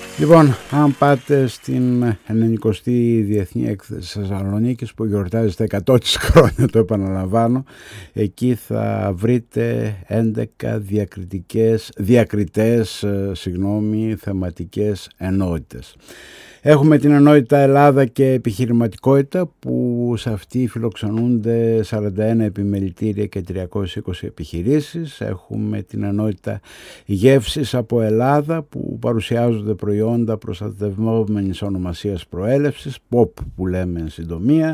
Λοιπόν, αν πάτε στην 90η Διεθνή Έκθεση Θεσσαλονίκης που γιορτάζει στα 100 της χρόνια, το επαναλαμβάνω, εκεί θα βρείτε 11 διακριτές θεματικές ενότητες. Έχουμε την ενότητα Ελλάδα και επιχειρηματικότητα που σε αυτή φιλοξενούνται 41 επιμελητήρια και 320 επιχειρήσεις. Έχουμε την ενότητα γεύσεις από Ελλάδα που παρουσιάζονται προϊόντα προστατευόμενης ονομασίας προέλευσης, POP που λέμε εν συντομία,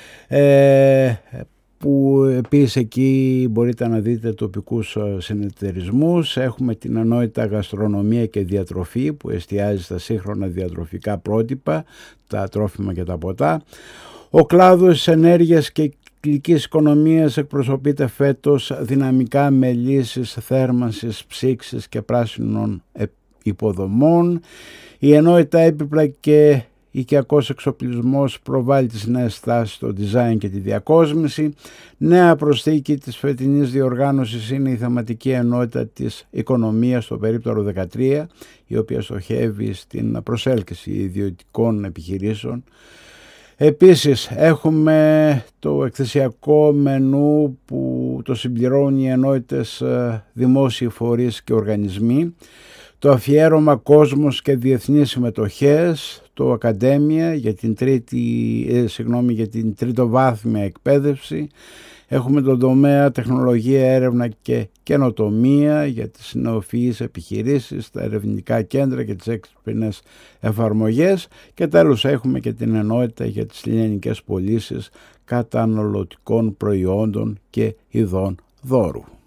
που επίσης εκεί μπορείτε να δείτε τοπικούς συνεταιρισμούς. Έχουμε την ενότητα γαστρονομία και διατροφή που εστιάζει στα σύγχρονα διατροφικά πρότυπα, τα τρόφιμα και τα ποτά. Ο κλάδος της ενέργειας και κυκλικής οικονομίας εκπροσωπείται φέτος δυναμικά με λύσεις θέρμανσης, ψήξης και πράσινων υποδομών. Η ενότητα έπιπλα και οικιακός εξοπλισμός προβάλλει τις νέες τάσεις στο design και τη διακόσμηση. Νέα προσθήκη της φετινής διοργάνωσης είναι η θεματική ενότητα της οικονομίας στο περίπτερο 13, η οποία στοχεύει στην προσέλκυση ιδιωτικών επιχειρήσεων. Επίσης έχουμε το εκθεσιακό μενού που το συμπληρώνει οι ενότητες δημόσιοι φορείς και οργανισμοί, το αφιέρωμα κόσμος και διεθνείς συμμετοχές, το Ακαδέμια για την τριτοβάθμια εκπαίδευση. Έχουμε τον τομέα τεχνολογία, έρευνα και καινοτομία για τις νεοφυείς επιχειρήσεις, τα ερευνητικά κέντρα και τις έξυπνες εφαρμογές. Και τέλος έχουμε και την ενότητα για τις λιανικές πωλήσεις καταναλωτικών προϊόντων και ειδών δώρου.